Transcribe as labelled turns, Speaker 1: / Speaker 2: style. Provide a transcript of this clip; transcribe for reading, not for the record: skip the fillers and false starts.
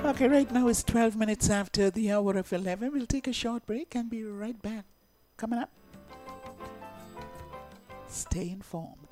Speaker 1: Okay, right now it's 12 minutes after the hour of 11. We'll take a short break and be right back. Coming up, stay informed.